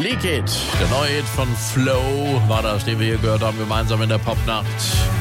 Leak It, der neue Hit von Flow war das, den wir hier gehört haben, gemeinsam in der Popnacht.